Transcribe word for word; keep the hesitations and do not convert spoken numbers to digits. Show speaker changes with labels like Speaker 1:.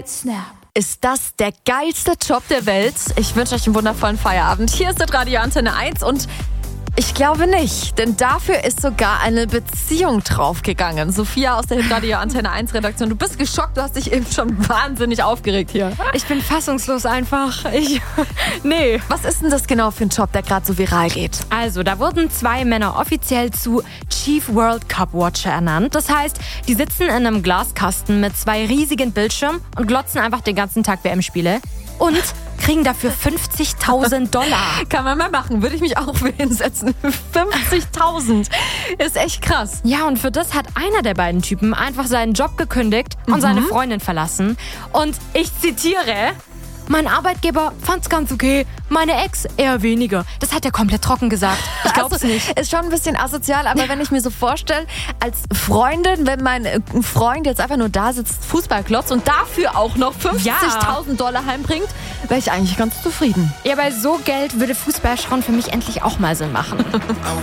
Speaker 1: Snap.
Speaker 2: Ist das der geilste Job der Welt? Ich wünsche euch einen wundervollen Feierabend. Hier ist das Radio Antenne eins und ich glaube nicht, denn dafür ist sogar eine Beziehung draufgegangen. Sophia aus der Radio Antenne eins Redaktion, du bist geschockt, du hast dich eben schon wahnsinnig aufgeregt hier.
Speaker 3: Ich bin fassungslos einfach. Ich, nee.
Speaker 2: Was ist denn das genau für ein Job, der gerade so viral geht?
Speaker 3: Also, da wurden zwei Männer offiziell zu Chief World Cup Watcher ernannt. Das heißt, die sitzen in einem Glaskasten mit zwei riesigen Bildschirmen und glotzen einfach den ganzen Tag W M-Spiele. Und kriegen dafür fünfzigtausend Dollar.
Speaker 2: Kann man mal machen, würde ich mich auch für hinsetzen. fünfzigtausend ist echt krass.
Speaker 3: Ja, und für das hat einer der beiden Typen einfach seinen Job gekündigt und
Speaker 2: Mhm.
Speaker 3: seine Freundin verlassen. Und ich zitiere: Mein Arbeitgeber fand's ganz okay, meine Ex eher weniger. Das hat er komplett trocken gesagt. Ich glaub's
Speaker 2: Also,
Speaker 3: nicht.
Speaker 2: Ist schon ein bisschen asozial, aber wenn ich mir so vorstelle, als Freundin, wenn mein äh, Freund jetzt einfach nur da sitzt, Fußball klotzt und dafür auch noch fünfzigtausend Dollar heimbringt, wäre ich eigentlich ganz zufrieden.
Speaker 3: Ja, bei so Geld würde Fußball schauen für mich endlich auch mal Sinn machen.